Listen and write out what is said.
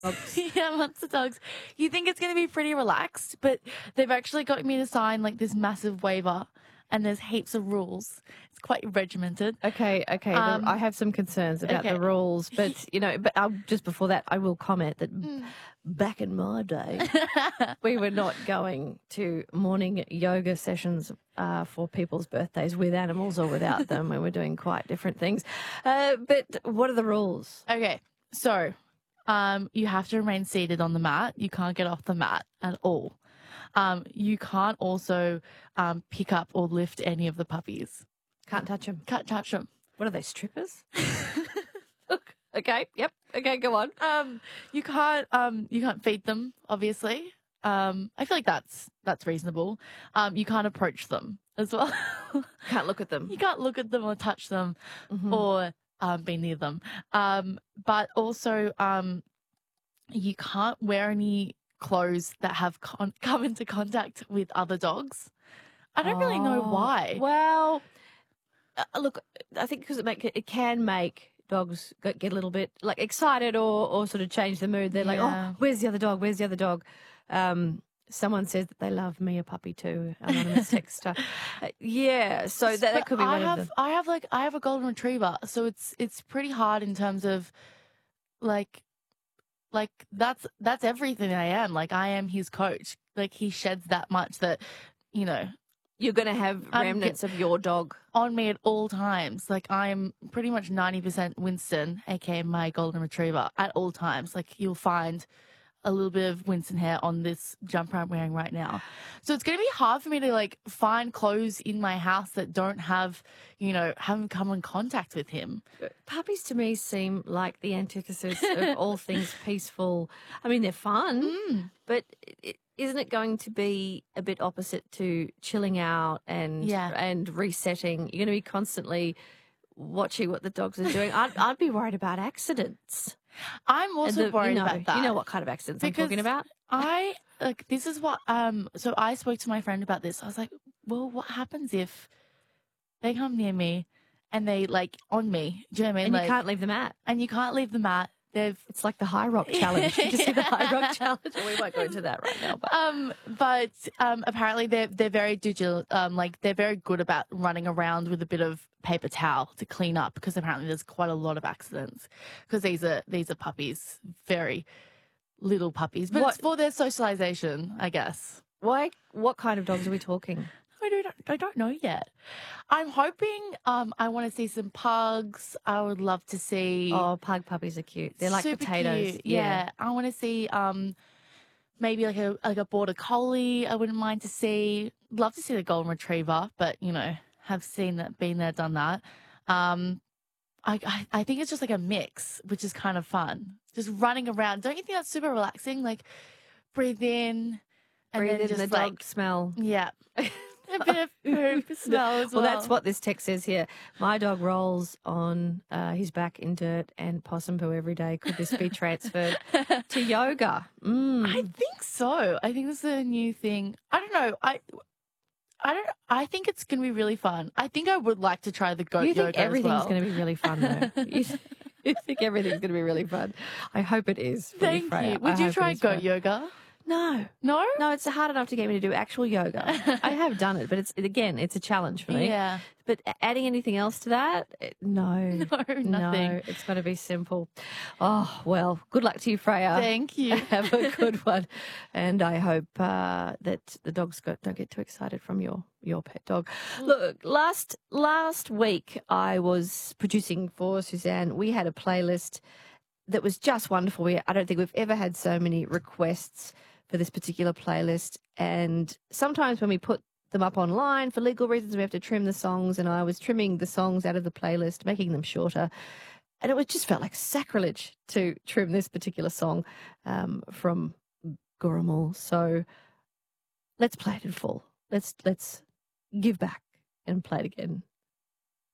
Yeah, monster dogs. You think it's going to be pretty relaxed, but they've actually got me to sign like this massive waiver, and there's heaps of rules. It's quite regimented. Okay. I have some concerns about the okay. rules, but just before that, I will comment that back in my day, we were not going to morning yoga sessions for people's birthdays with animals or without them. We were doing quite different things. But what are the rules? Okay, so you have to remain seated on the mat. You can't get off the mat at all. You can't also pick up or lift any of the puppies. Can't touch them. Can't touch them. What are they, strippers? Okay. Yep. Okay. Go on. You can't feed them, obviously. I feel like that's reasonable. You can't approach them as well. Can't look at them. You can't look at them or touch them or be near them. But also, you can't wear any clothes that have come into contact with other dogs. I don't really know why. Well, look, I think because it can make dogs get a little bit like excited or sort of change the mood. They're like, oh, where's the other dog? Where's the other dog? Someone says that they love me a puppy too. Anonymous texter. Yeah, so that could be one of them. I have a golden retriever, so it's pretty hard in terms of like that's everything I am. Like I am his coach. Like he sheds that much that, you're going to have remnants of your dog on me at all times. Like I'm pretty much 90% Winston, aka my golden retriever, at all times. Like you'll find a little bit of Winston hair on this jumper I'm wearing right now. So it's going to be hard for me to like find clothes in my house that don't have, haven't come in contact with him. Puppies to me seem like the antithesis of all things peaceful. I mean, they're fun, but isn't it going to be a bit opposite to chilling out and resetting? You're going to be constantly watching what the dogs are doing. I'd be worried about accidents. I'm also worried about that. You know what kind of accidents I'm talking about? This is what, so I spoke to my friend about this. I was like, well, what happens if they come near me and they on me? Do you know what I mean? And you can't leave the mat. And you can't leave the mat. It's like the High Rock Challenge. Did you see the High Rock Challenge? We won't go into that right now. But apparently they're very digital. They're very good about running around with a bit of paper towel to clean up because apparently there's quite a lot of accidents because these are puppies, very little puppies, but it's for their socialization, I guess. Why? What kind of dogs are we talking? I don't know yet. I'm hoping I want to see some pugs. I would love to see. Oh, pug puppies are cute. They're like potatoes. Cute. Yeah. I want to see maybe like a border collie. I wouldn't mind to see. Love to see the golden retriever, but have seen that, been there, done that. I think it's just like a mix, which is kind of fun. Just running around. Don't you think that's super relaxing? Like breathe in and breathe then in just the dog smell. Yeah. A bit of poop smell as well. Well, that's what this text says here. My dog rolls on his back in dirt and possum poo every day. Could this be transferred to yoga? I think so. I think this is a new thing. I don't know. I think it's going to be really fun. I think I would like to try the goat yoga as well. You think everything's going to be really fun, though? You think everything's going to be really fun? I hope it is. Thank you. Would you try goat yoga? No. No? No, it's hard enough to get me to do actual yoga. I have done it, but it's a challenge for me. Yeah. But adding anything else to that? No. No, nothing. No, it's got to be simple. Oh, well, good luck to you, Freya. Thank you. Have a good one. And I hope that the dogs don't get too excited from your pet dog. Look, last week I was producing for Suzanne. We had a playlist that was just wonderful. I don't think we've ever had so many requests for this particular playlist. And sometimes when we put them up online for legal reasons, we have to trim the songs. And I was trimming the songs out of the playlist, making them shorter. And it just felt like sacrilege to trim this particular song from Gurrumul. So let's play it in full. Let's give back and play it again.